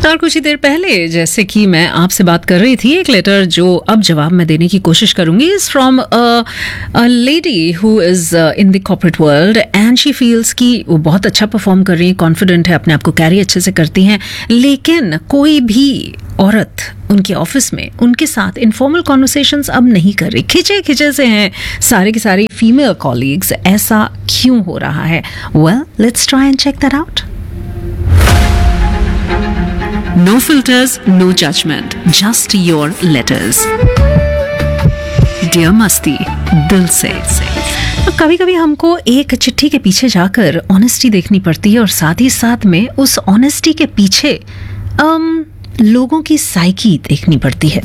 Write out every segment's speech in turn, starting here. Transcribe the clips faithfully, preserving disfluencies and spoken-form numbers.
और कुछ ही देर पहले जैसे कि मैं आपसे बात कर रही थी, एक लेटर जो अब जवाब मैं देने की कोशिश करूंगी is from a lady who is in the corporate world and she feels कि वो बहुत अच्छा परफॉर्म कर रही है, कॉन्फिडेंट है, अपने आप को कैरी अच्छे से करती हैं, लेकिन कोई भी औरत उनके ऑफिस में उनके साथ इनफॉर्मल कॉन्वर्सेशंस अब नहीं कर रही, खिंचे खिंचे से हैं सारे के सारे फीमेल कॉलीग्स। ऐसा क्यों हो रहा है? Well, let's try and check that out. No filters, no judgment, just your letters. Dear मस्ती, दिल से। कभी कभी हमको एक चिट्ठी के पीछे जाकर ऑनेस्टी देखनी पड़ती है और साथ ही साथ में उस ऑनेस्टी के पीछे um, लोगों की साइकी देखनी पड़ती है।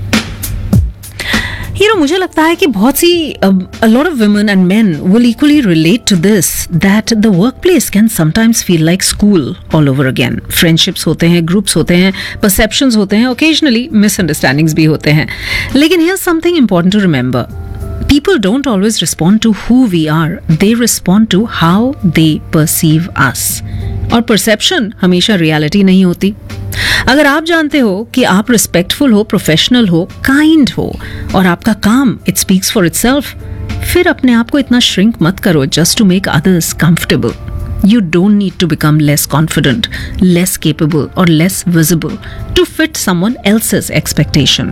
You know, मुझे लगता है कि बहुत सी a lot of women and men will equally relate to this, that the workplace can sometimes feel like school all over again. Friendships होते हैं, groups होते हैं, perceptions होते हैं, occasionally misunderstandings भी होते हैं. लेकिन here's something important to remember. People don't always respond to who we are. They respond to how they perceive us. और perception हमेशा reality नहीं होती। अगर आप जानते हो कि आप रिस्पेक्टफुल हो, प्रोफेशनल हो, काइंड हो और आपका काम इट स्पीक्स फॉर इटसेल्फ, फिर अपने आप को इतना श्रिंक मत करो just to make others comfortable. You don't need to become less confident, less capable or less visible to fit someone else's expectation.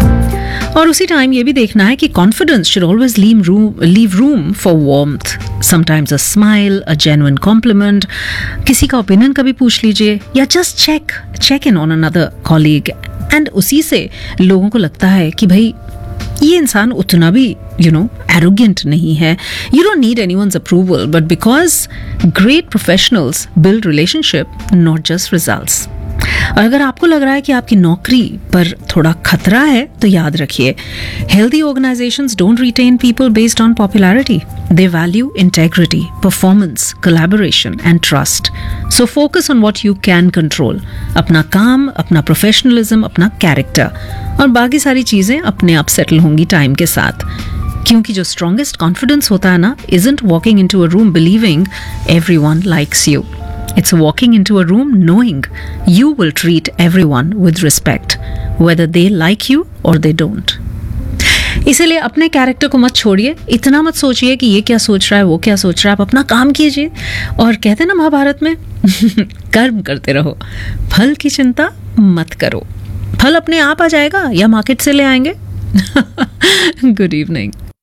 और उसी टाइम ये भी देखना है कि confidence should always leave room, leave room for warmth. Sometimes a smile, a genuine compliment, किसी का opinion कभी पूछ लीजिए या just check, check in on another colleague. And उसी से लोगों को लगता है कि भाई ये इंसान उतना भी यू नो एरोगेंट नहीं है। You don't need anyone's approval, but because great professionals build relationship, not just results. और अगर आपको लग रहा है कि आपकी नौकरी पर थोड़ा खतरा है तो याद रखिए, healthy organisations don't retain people based on popularity, they value integrity, performance, collaboration and trust. So focus on what you can control, अपना काम, अपना प्रोफेशनलिज्म, अपना कैरेक्टर, और बाकी सारी चीजें अपने आप सेटल होंगी टाइम के साथ। क्योंकि जो स्ट्रॉन्गेस्ट कॉन्फिडेंस होता है ना, isn't walking into a room believing everyone likes you. It's walking into a room knowing you will treat everyone with respect, whether they like you or they don't. इसीलिए अपने character को मत छोड़िए, इतना मत सोचिए कि ये क्या सोच रहा है, वो क्या सोच रहा है। आप अपना काम कीजिए और कहते हैं ना महाभारत में कर्म करते रहो, फल की चिंता मत करो। फल अपने आप आ जाएगा या मार्केट से ले आएंगे। Good evening.